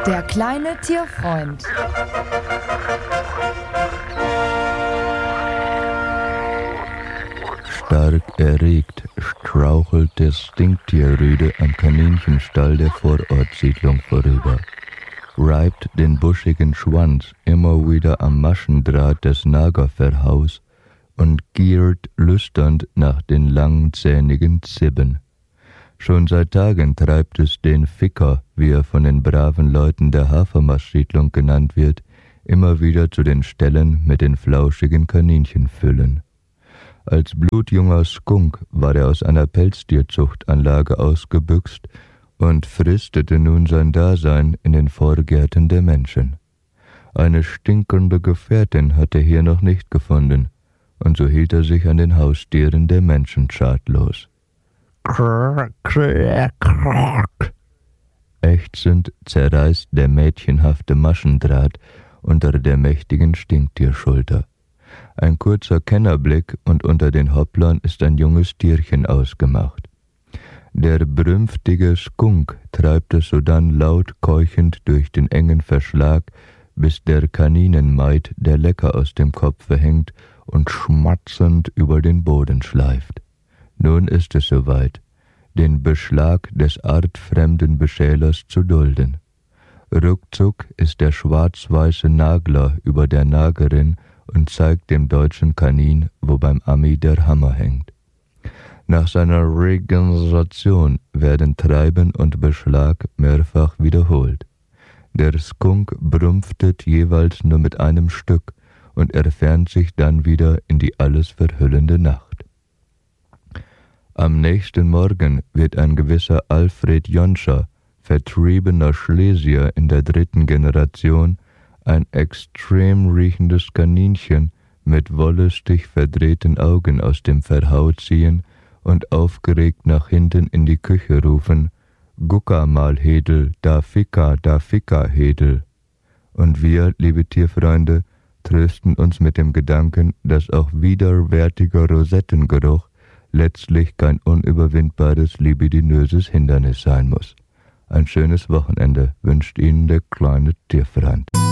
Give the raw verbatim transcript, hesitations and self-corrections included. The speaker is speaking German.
Der kleine Tierfreund. Stark erregt strauchelt der Stinktierrüde am Kaninchenstall der Vorortsiedlung vorüber, reibt den buschigen Schwanz immer wieder am Maschendraht des Nagerverhaus und giert lüsternd nach den langzähnigen Zibben. Schon seit Tagen treibt es den Ficker, wie er von den braven Leuten der Hafermarschsiedlung genannt wird, immer wieder zu den Ställen mit den flauschigen Kaninchenfüllen. Als blutjunger Skunk war er aus einer Pelztierzuchtanlage ausgebüxt und fristete nun sein Dasein in den Vorgärten der Menschen. Eine stinkende Gefährtin hat er hier noch nicht gefunden, und so hielt er sich an den Haustieren der Menschen schadlos. Ächzend zerreißt der mädchenhafte Maschendraht unter der mächtigen Stinktierschulter. Ein kurzer Kennerblick und unter den Hopplern ist ein junges Tierchen ausgemacht. Der brünftige Skunk treibt es sodann laut keuchend durch den engen Verschlag, bis der Kaninenmaid der Lecker aus dem Kopfe hängt und schmatzend über den Boden schleift. Nun ist es soweit, den Beschlag des artfremden Beschälers zu dulden. Ruckzuck ist der schwarz-weiße Nagler über der Nagerin und zeigt dem deutschen Kanin, wo beim Ami der Hammer hängt. Nach seiner Regeneration werden Treiben und Beschlag mehrfach wiederholt. Der Skunk brümpftet jeweils nur mit einem Stück und entfernt sich dann wieder in die alles verhüllende Nacht. Am nächsten Morgen wird ein gewisser Alfred Jonscher, vertriebener Schlesier in der dritten Generation, ein extrem riechendes Kaninchen mit wollüstig verdrehten Augen aus dem Verhau ziehen und aufgeregt nach hinten in die Küche rufen: »Gucka mal, Hedel, da ficka, da ficka, Hedel.« Und wir, liebe Tierfreunde, trösten uns mit dem Gedanken, dass auch widerwärtiger Rosettengeruch letztlich kein unüberwindbares libidinöses Hindernis sein muss. Ein schönes Wochenende wünscht Ihnen der kleine Tierfreund.